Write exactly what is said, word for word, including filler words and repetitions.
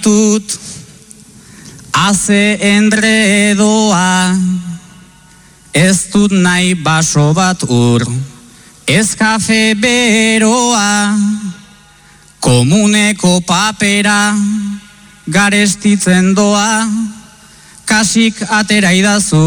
ditut, haze endredoa, ez dut nahi baso bat ur, ez kafe beroa, komuneko papera, garestitzen doa, kasik atera idazu.